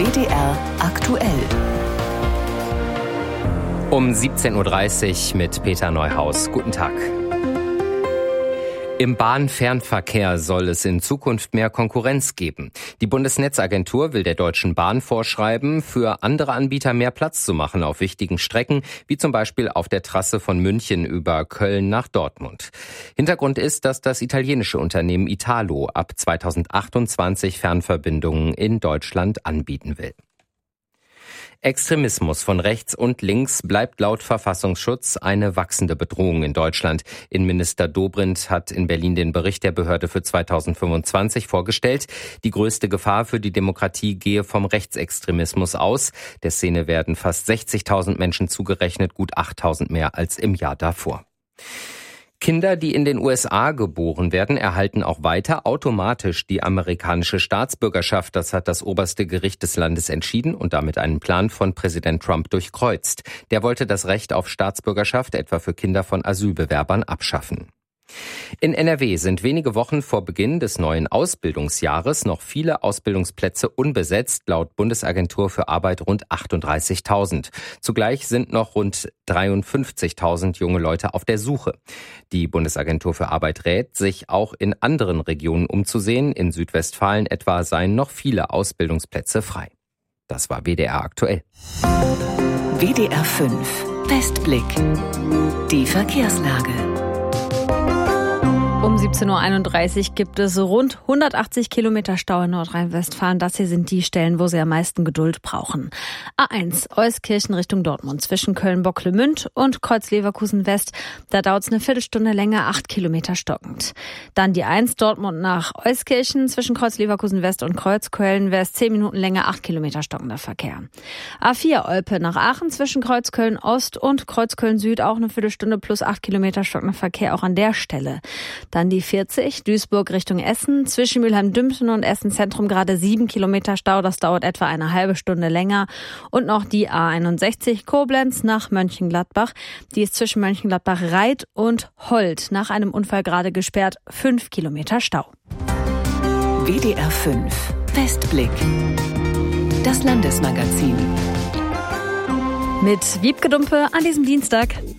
WDR aktuell. Um 17.30 Uhr mit Peter Neuhaus. Guten Tag. Im Bahnfernverkehr soll es in Zukunft mehr Konkurrenz geben. Die Bundesnetzagentur will der Deutschen Bahn vorschreiben, für andere Anbieter mehr Platz zu machen auf wichtigen Strecken, wie zum Beispiel auf der Trasse von München über Köln nach Dortmund. Hintergrund ist, dass das italienische Unternehmen Italo ab 2028 Fernverbindungen in Deutschland anbieten will. Extremismus von rechts und links bleibt laut Verfassungsschutz eine wachsende Bedrohung in Deutschland. Innenminister Dobrindt hat in Berlin den Bericht der Behörde für 2025 vorgestellt. Die größte Gefahr für die Demokratie gehe vom Rechtsextremismus aus. Der Szene werden fast 60.000 Menschen zugerechnet, gut 8.000 mehr als im Jahr davor. Kinder, die in den USA geboren werden, erhalten auch weiter automatisch die amerikanische Staatsbürgerschaft. Das hat das oberste Gericht des Landes entschieden und damit einen Plan von Präsident Trump durchkreuzt. Der wollte das Recht auf Staatsbürgerschaft etwa für Kinder von Asylbewerbern abschaffen. In NRW sind wenige Wochen vor Beginn des neuen Ausbildungsjahres noch viele Ausbildungsplätze unbesetzt, laut Bundesagentur für Arbeit rund 38.000. Zugleich sind noch rund 53.000 junge Leute auf der Suche. Die Bundesagentur für Arbeit rät, sich auch in anderen Regionen umzusehen. In Südwestfalen etwa seien noch viele Ausbildungsplätze frei. Das war WDR aktuell. WDR 5 Westblick. Die Verkehrslage. Um 17.31 Uhr gibt es rund 180 Kilometer Stau in Nordrhein-Westfalen. Das hier sind die Stellen, wo Sie am meisten Geduld brauchen. A1 Euskirchen Richtung Dortmund zwischen Köln-Bocklemünd und Kreuz-Leverkusen-West. Da dauert es eine Viertelstunde länger, 8 Kilometer stockend. Dann die 1 Dortmund nach Euskirchen zwischen Kreuz-Leverkusen-West und Kreuz-Köln-West. 10 Minuten länger, 8 Kilometer stockender Verkehr. A4 Olpe nach Aachen zwischen Kreuz-Köln-Ost und Kreuz-Köln-Süd. Auch eine Viertelstunde plus 8 Kilometer stockender Verkehr auch an der Stelle. Dann die 40, Duisburg Richtung Essen, zwischen Mülheim-Dümpten und Essen-Zentrum gerade 7 Kilometer Stau, das dauert etwa eine halbe Stunde länger. Und noch die A61 Koblenz nach Mönchengladbach, die ist zwischen Mönchengladbach-Reit und Holt nach einem Unfall gerade gesperrt, 5 Kilometer Stau. WDR 5 Westblick. Das Landesmagazin. Mit Wiebke Dumpe an diesem Dienstag.